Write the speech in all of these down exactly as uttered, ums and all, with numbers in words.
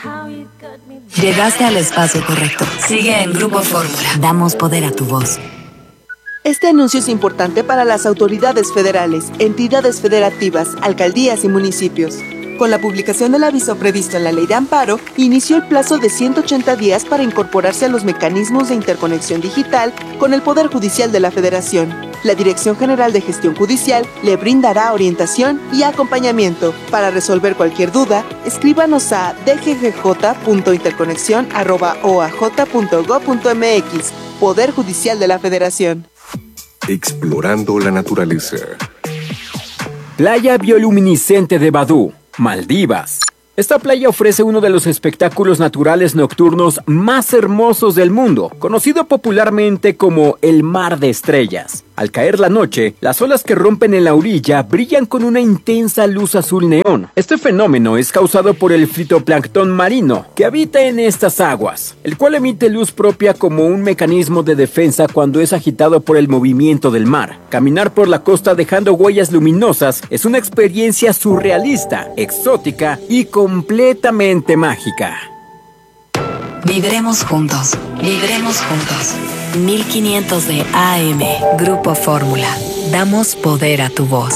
Llegaste al espacio correcto. Sigue en Grupo Fórmula. Damos poder a tu voz. Este anuncio es importante para las autoridades federales, entidades federativas, alcaldías y municipios. Con la publicación del aviso previsto en la Ley de Amparo, inició el plazo de ciento ochenta días para incorporarse a los mecanismos de interconexión digital con el Poder Judicial de la Federación. La Dirección General de Gestión Judicial le brindará orientación y acompañamiento. Para resolver cualquier duda, escríbanos a d g g j punto interconexión arroba o a j punto gob punto m x. Poder Judicial de la Federación. Explorando la naturaleza. Playa bioluminiscente de Badú, Maldivas. Esta playa ofrece uno de los espectáculos naturales nocturnos más hermosos del mundo, conocido popularmente como el Mar de Estrellas. Al caer la noche, las olas que rompen en la orilla brillan con una intensa luz azul neón. Este fenómeno es causado por el fitoplancton marino, que habita en estas aguas, el cual emite luz propia como un mecanismo de defensa cuando es agitado por el movimiento del mar. Caminar por la costa dejando huellas luminosas es una experiencia surrealista, exótica y completamente mágica. Vibremos juntos, vibremos juntos. mil quinientos de A M, Grupo Fórmula. Damos poder a tu voz.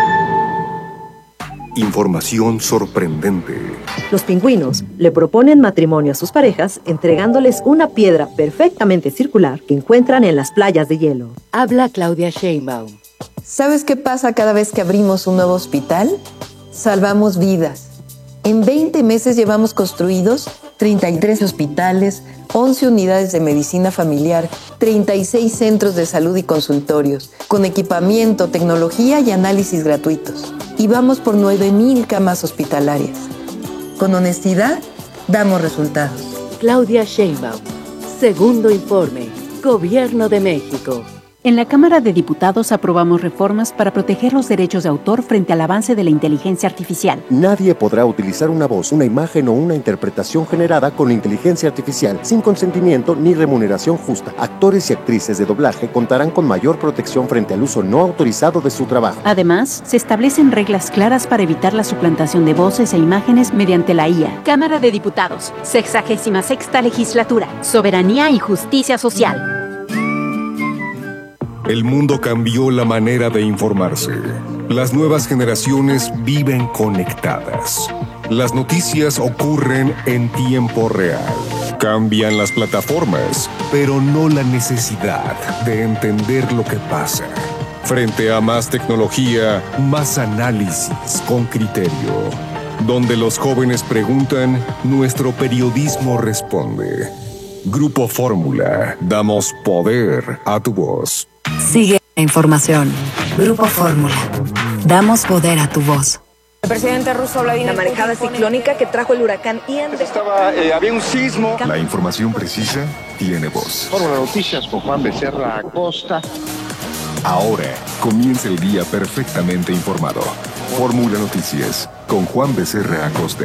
Información sorprendente. Los pingüinos le proponen matrimonio a sus parejas entregándoles una piedra perfectamente circular que encuentran en las playas de hielo. Habla Claudia Sheinbaum. ¿Sabes qué pasa cada vez que abrimos un nuevo hospital? Salvamos vidas. En veinte meses llevamos construidos treinta y tres hospitales, once unidades de medicina familiar, treinta y seis centros de salud y consultorios, con equipamiento, tecnología y análisis gratuitos. Y vamos por nueve mil camas hospitalarias. Con honestidad, damos resultados. Claudia Sheinbaum. Segundo informe. Gobierno de México. En la Cámara de Diputados aprobamos reformas para proteger los derechos de autor frente al avance de la inteligencia artificial. Nadie podrá utilizar una voz, una imagen o una interpretación generada con inteligencia artificial sin consentimiento ni remuneración justa. Actores y actrices de doblaje contarán con mayor protección frente al uso no autorizado de su trabajo. Además, se establecen reglas claras para evitar la suplantación de voces e imágenes mediante la I A. Cámara de Diputados, sexagésima sexta legislatura, soberanía y justicia social. El mundo cambió la manera de informarse. Las nuevas generaciones viven conectadas. Las noticias ocurren en tiempo real. Cambian las plataformas, pero no la necesidad de entender lo que pasa. Frente a más tecnología, más análisis con criterio. Donde los jóvenes preguntan, nuestro periodismo responde. Grupo Fórmula, damos poder a tu voz. Sigue la información. Grupo Fórmula. Damos poder a tu voz. El presidente ruso Vladimir La marejada ciclónica que trajo el huracán Ian. Estaba, eh, había un sismo. La información precisa tiene voz. Fórmula Noticias con Juan Becerra Acosta. Ahora comienza el día perfectamente informado. Fórmula Noticias con Juan Becerra Acosta.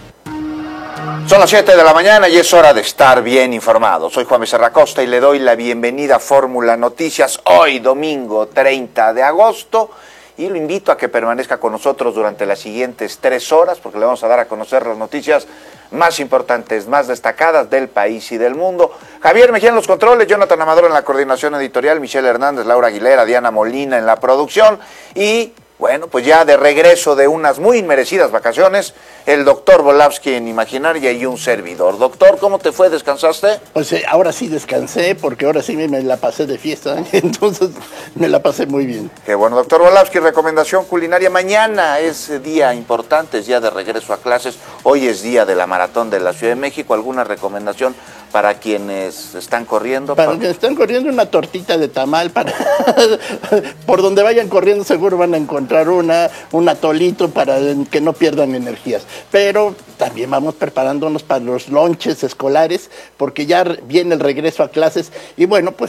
Son las siete de la mañana y es hora de estar bien informado. Soy Juan Becerra Acosta y le doy la bienvenida a Fórmula Noticias hoy, domingo treinta de agosto. Y lo invito a que permanezca con nosotros durante las siguientes tres horas porque le vamos a dar a conocer las noticias más importantes, más destacadas del país y del mundo. Javier Mejía en los controles, Jonathan Amador en la coordinación editorial, Michelle Hernández, Laura Aguilera, Diana Molina en la producción y... bueno, pues ya de regreso de unas muy merecidas vacaciones, el doctor Volavsky en Imaginaria y un servidor. Doctor, ¿cómo te fue? ¿Descansaste? Pues eh, ahora sí descansé, porque ahora sí me, me la pasé de fiesta, ¿eh? Entonces me la pasé muy bien. Qué bueno, doctor Volavsky, recomendación culinaria. Mañana es día importante, es día de regreso a clases. Hoy es día de la Maratón de la Ciudad de México. ¿Alguna recomendación para quienes están corriendo? Para quienes están corriendo, una tortita de tamal. Para por donde vayan corriendo seguro van a encontrar una, un atolito para que no pierdan energías. Pero también vamos preparándonos para los lonches escolares, porque ya viene el regreso a clases. Y bueno, pues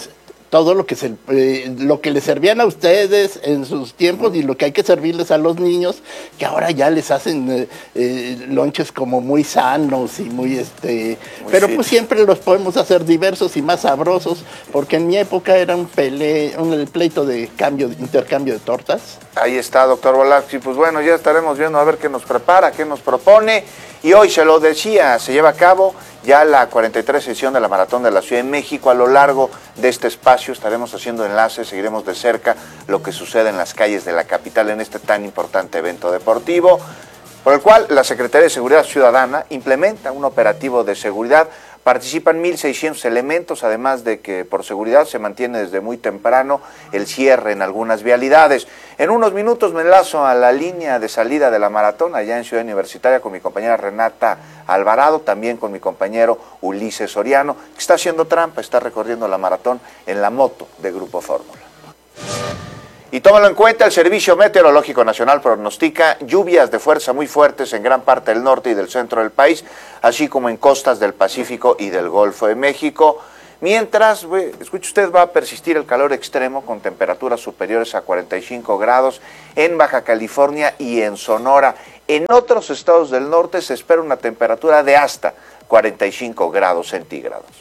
todo lo que, se, eh, lo que les servían a ustedes en sus tiempos y lo que hay que servirles a los niños, que ahora ya les hacen eh, eh, lonches como muy sanos y muy, este, muy pero fit. Pues siempre los podemos hacer diversos y más sabrosos, porque en mi época era un, pele, un el pleito de cambio, de intercambio de tortas. Ahí está, doctor Volafsky. Pues bueno, ya estaremos viendo a ver qué nos prepara, qué nos propone. Y hoy, se lo decía, se lleva a cabo ya la cuarenta y tres edición de la Maratón de la Ciudad de México. A lo largo de este espacio estaremos haciendo enlaces, seguiremos de cerca lo que sucede en las calles de la capital en este tan importante evento deportivo, por el cual la Secretaría de Seguridad Ciudadana implementa un operativo de seguridad. Participan mil seiscientos elementos, además de que por seguridad se mantiene desde muy temprano el cierre en algunas vialidades. En unos minutos me enlazo a la línea de salida de la maratón allá en Ciudad Universitaria con mi compañera Renata Alvarado, también con mi compañero Ulises Soriano, que está haciendo trampa, está recorriendo la maratón en la moto de Grupo Fórmula. Y tómalo en cuenta, el Servicio Meteorológico Nacional pronostica lluvias de fuerza muy fuertes en gran parte del norte y del centro del país, así como en costas del Pacífico y del Golfo de México. Mientras, escuche usted, va a persistir el calor extremo con temperaturas superiores a cuarenta y cinco grados en Baja California y en Sonora. En otros estados del norte se espera una temperatura de hasta cuarenta y cinco grados centígrados.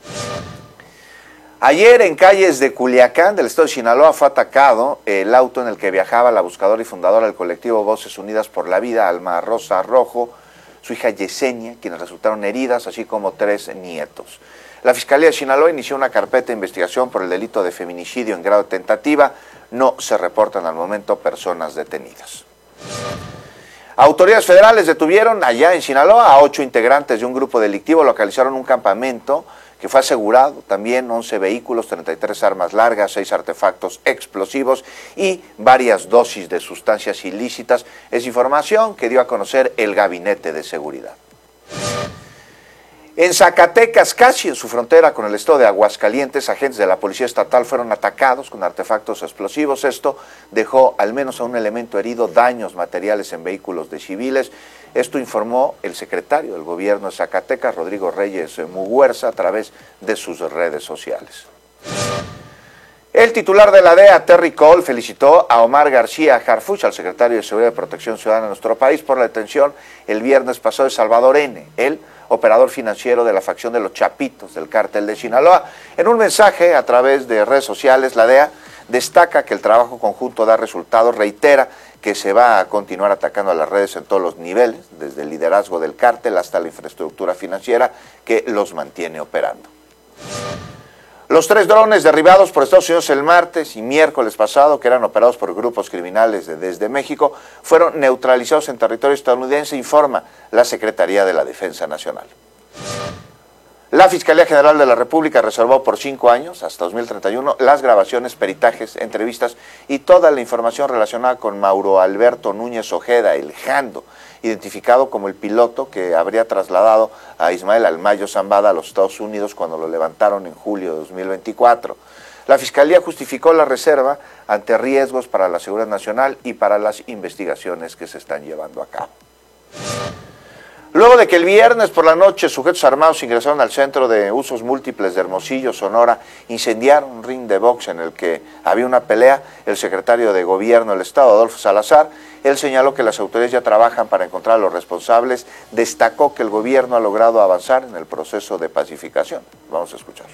Ayer en calles de Culiacán, del estado de Sinaloa, fue atacado el auto en el que viajaba la buscadora y fundadora del colectivo Voces Unidas por la Vida, Alma Rosa Rojo, su hija Yesenia, quienes resultaron heridas, así como tres nietos. La Fiscalía de Sinaloa inició una carpeta de investigación por el delito de feminicidio en grado de tentativa. No se reportan al momento personas detenidas. Autoridades federales detuvieron allá en Sinaloa a ocho integrantes de un grupo delictivo, localizaron un campamento que fue asegurado, también once vehículos, treinta y tres armas largas, seis artefactos explosivos y varias dosis de sustancias ilícitas. Es información que dio a conocer el Gabinete de Seguridad. En Zacatecas, casi en su frontera con el estado de Aguascalientes, agentes de la Policía Estatal fueron atacados con artefactos explosivos. Esto dejó al menos a un elemento herido, daños materiales en vehículos de civiles. Esto informó el secretario del gobierno de Zacatecas, Rodrigo Reyes Muguerza, a través de sus redes sociales. El titular de la D E A, Terry Cole, felicitó a Omar García Harfuch, al secretario de Seguridad y Protección Ciudadana de nuestro país, por la detención el viernes pasado de Salvador N., el operador financiero de la facción de los Chapitos del cártel de Sinaloa. En un mensaje a través de redes sociales, la D E A destaca que el trabajo conjunto da resultados, reitera que se va a continuar atacando a las redes en todos los niveles, desde el liderazgo del cártel hasta la infraestructura financiera que los mantiene operando. Los tres drones derribados por Estados Unidos el martes y miércoles pasado, que eran operados por grupos criminales de, desde México, fueron neutralizados en territorio estadounidense, informa la Secretaría de la Defensa Nacional. La Fiscalía General de la República reservó por cinco años, hasta dos mil treinta y uno, las grabaciones, peritajes, entrevistas y toda la información relacionada con Mauro Alberto Núñez Ojeda, el Jando, identificado como el piloto que habría trasladado a Ismael Almayo Zambada a los Estados Unidos cuando lo levantaron en julio de dos mil veinticuatro. La Fiscalía justificó la reserva ante riesgos para la seguridad nacional y para las investigaciones que se están llevando a cabo. Luego de que el viernes por la noche sujetos armados ingresaron al Centro de Usos Múltiples de Hermosillo, Sonora, incendiaron un ring de box en el que había una pelea, el secretario de Gobierno del Estado, Adolfo Salazar, él señaló que las autoridades ya trabajan para encontrar a los responsables, destacó que el gobierno ha logrado avanzar en el proceso de pacificación. Vamos a escucharlo.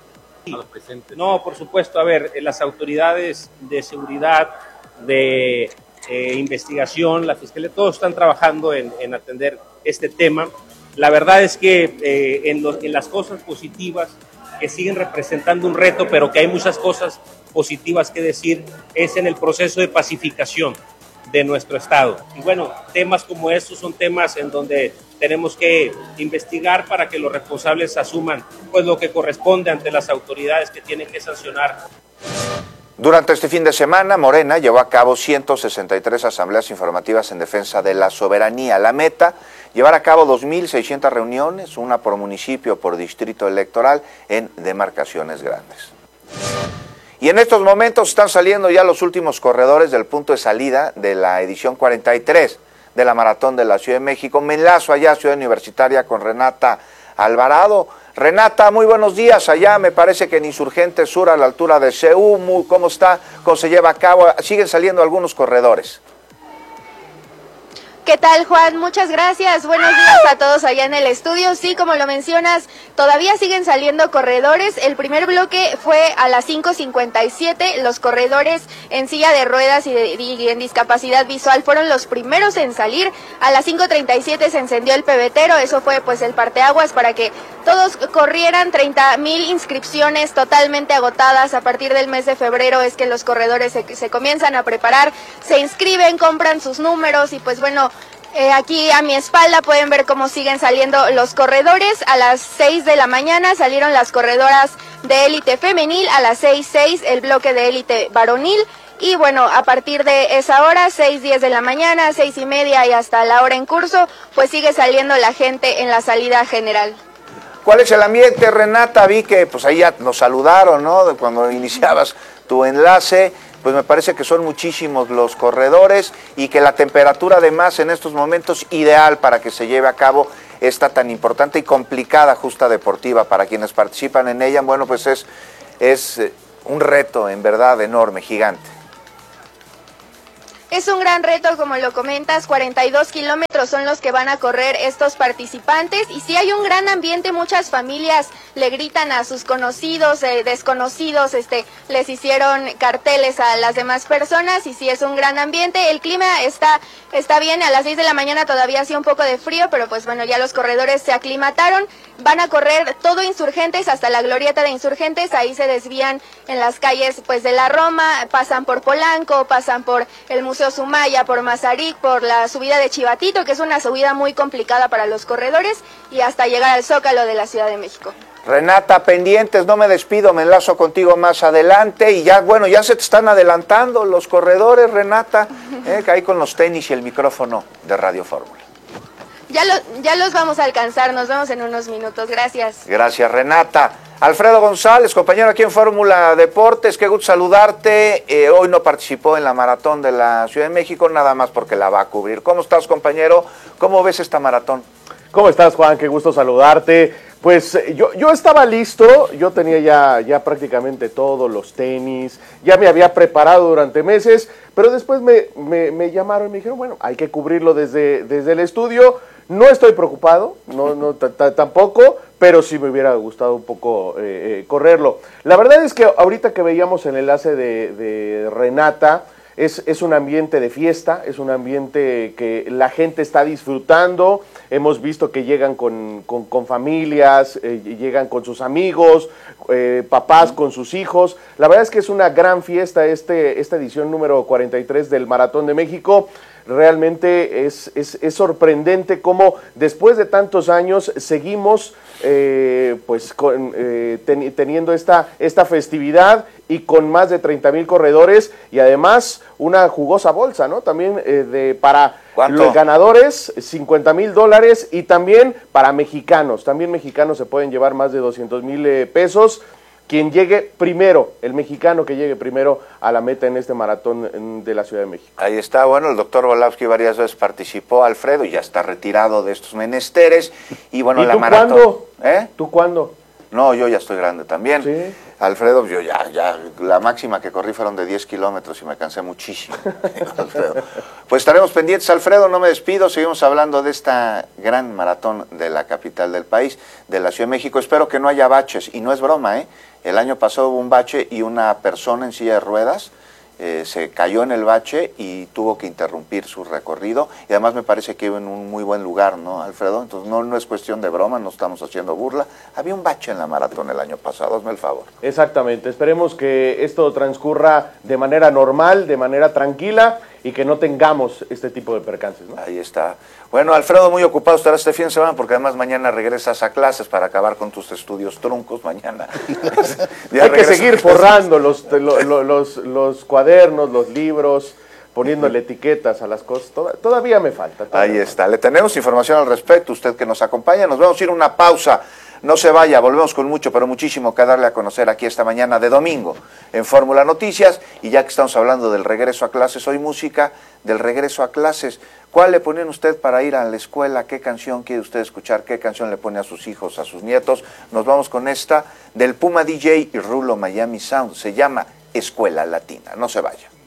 No, por supuesto, a ver, las autoridades de seguridad, de eh, investigación, la Fiscalía, todos están trabajando en, en atender este tema. La verdad es que eh, en, lo, en las cosas positivas que siguen representando un reto, pero que hay muchas cosas positivas que decir, es en el proceso de pacificación de nuestro estado. Y bueno, temas como estos son temas en donde tenemos que investigar para que los responsables asuman pues lo que corresponde ante las autoridades que tienen que sancionar. Durante este fin de semana, Morena llevó a cabo ciento sesenta y tres asambleas informativas en defensa de la soberanía. La meta, llevar a cabo dos mil seiscientas reuniones, una por municipio, por distrito electoral, en demarcaciones grandes. Y en estos momentos están saliendo ya los últimos corredores del punto de salida de la edición cuarenta y tres de la Maratón de la Ciudad de México. Me enlazo allá a Ciudad Universitaria con Renata Alvarado. Renata, muy buenos días. Allá me parece que en Insurgente Sur, a la altura de C U, ¿cómo está? ¿Cómo se lleva a cabo? Siguen saliendo algunos corredores. ¿Qué tal, Juan? Muchas gracias. Buenos días a todos allá en el estudio. Sí, como lo mencionas, todavía siguen saliendo corredores. El primer bloque fue a las cinco cincuenta y siete. Los corredores en silla de ruedas y, de, y en discapacidad visual fueron los primeros en salir. A las cinco treinta y siete se encendió el pebetero. Eso fue pues el parteaguas para que todos corrieran. Treinta mil inscripciones totalmente agotadas. A partir del mes de febrero es que los corredores se, se comienzan a preparar, se inscriben, compran sus números y pues bueno, Eh, aquí a mi espalda pueden ver cómo siguen saliendo los corredores. A las seis de la mañana salieron las corredoras de élite femenil, a las seis seis el bloque de élite varonil. Y bueno, a partir de esa hora, seis diez de la mañana, seis y media y hasta la hora en curso, pues sigue saliendo la gente en la salida general. ¿Cuál es el ambiente, Renata? Vi que pues ahí ya nos saludaron, ¿no? De cuando iniciabas tu enlace. Pues me parece que son muchísimos los corredores y que la temperatura además en estos momentos ideal para que se lleve a cabo esta tan importante y complicada justa deportiva para quienes participan en ella. Bueno, pues es, es un reto en verdad enorme, gigante. Es un gran reto, como lo comentas, cuarenta y dos kilómetros son los que van a correr estos participantes y sí hay un gran ambiente, muchas familias le gritan a sus conocidos, eh, desconocidos, este, les hicieron carteles a las demás personas y sí es un gran ambiente. El clima está, está bien, a las seis de la mañana todavía hacía un poco de frío, pero pues bueno, ya los corredores se aclimataron, van a correr todo Insurgentes hasta la glorieta de Insurgentes, ahí se desvían en las calles pues de la Roma, pasan por Polanco, pasan por el Museo Sumaya, por Mazarik, por la subida de Chivatito, que es una subida muy complicada para los corredores, y hasta llegar al Zócalo de la Ciudad de México. Renata, pendientes, no me despido, me enlazo contigo más adelante y ya, bueno, ya se te están adelantando los corredores, Renata, eh, que ahí con los tenis y el micrófono de Radio Fórmula. Ya, lo, ya los vamos a alcanzar, nos vemos en unos minutos, gracias. Gracias, Renata. Alfredo González, compañero aquí en Fórmula Deportes, qué gusto saludarte. Eh, hoy no participó en la maratón de la Ciudad de México, nada más porque la va a cubrir. ¿Cómo estás, compañero? ¿Cómo ves esta maratón? ¿Cómo estás, Juan? Qué gusto saludarte. Pues yo, yo estaba listo, yo tenía ya, ya prácticamente todos los tenis, ya me había preparado durante meses, pero después me, me, me llamaron y me dijeron, bueno, hay que cubrirlo desde, desde el estudio. No estoy preocupado, no, no tampoco, pero sí me hubiera gustado un poco eh, eh, correrlo. La verdad es que ahorita que veíamos el enlace de, de Renata, es, es un ambiente de fiesta, es un ambiente que la gente está disfrutando. Hemos visto que llegan con, con, con familias, eh, llegan con sus amigos, eh, papás con sus hijos. La verdad es que es una gran fiesta este, esta edición número cuarenta y tres del Maratón de México. Realmente es, es, es sorprendente cómo después de tantos años seguimos eh, pues con, eh, ten, teniendo esta, esta festividad y con más de treinta mil corredores y además una jugosa bolsa, ¿no? También eh, de para los ganadores, cincuenta mil dólares y también para mexicanos. También mexicanos se pueden llevar más de doscientos mil eh, pesos. Quien llegue primero, el mexicano que llegue primero a la meta en este maratón de la Ciudad de México. Ahí está, bueno, el doctor Volowski varias veces participó, Alfredo, y ya está retirado de estos menesteres. Y bueno, ¿Y la tú maratón. ¿Cuándo? ¿Eh? ¿Tú cuándo? No, yo ya estoy grande también. ¿Sí? Alfredo, yo ya, ya, la máxima que corrí fueron de diez kilómetros y me cansé muchísimo. Alfredo. Pues estaremos pendientes, Alfredo, no me despido, seguimos hablando de esta gran maratón de la capital del país, de la Ciudad de México. Espero que no haya baches, y no es broma, ¿eh? El año pasado hubo un bache y una persona en silla de ruedas eh, se cayó en el bache y tuvo que interrumpir su recorrido. Y además me parece que iba en un muy buen lugar, ¿no, Alfredo? Entonces no, no es cuestión de broma, no estamos haciendo burla. Había un bache en la maratón el año pasado, hazme el favor. Exactamente, esperemos que esto transcurra de manera normal, de manera tranquila y que no tengamos este tipo de percances, ¿no? Ahí está. Bueno, Alfredo, muy ocupado estarás este fin de semana porque además mañana regresas a clases para acabar con tus estudios truncos mañana. Hay que seguir forrando los, los, los, los cuadernos, los libros, poniéndole etiquetas a las cosas. Toda, todavía me falta. Todavía Ahí está. Le tenemos información al respecto, usted que nos acompaña. Nos vamos a ir a una pausa. No se vaya, volvemos con mucho, pero muchísimo que darle a conocer aquí esta mañana de domingo en Fórmula Noticias. Y ya que estamos hablando del regreso a clases, hoy música del regreso a clases. ¿Cuál le ponen usted para ir a la escuela? ¿Qué canción quiere usted escuchar? ¿Qué canción le pone a sus hijos, a sus nietos? Nos vamos con esta del Puma D J y Rulo Miami Sound. Se llama Escuela Latina. No se vaya.